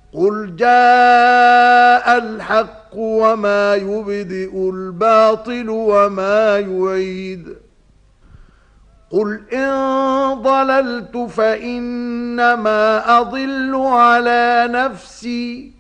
قُلْ جَاءَ الْحَقُّ وَمَا يُبْدِئُ الْبَاطِلُ وَمَا يُعِيدُ قُلْ إِن ضَلَلْتُ فَإِنَّمَا أَضِلُّ عَلَى نَفْسِي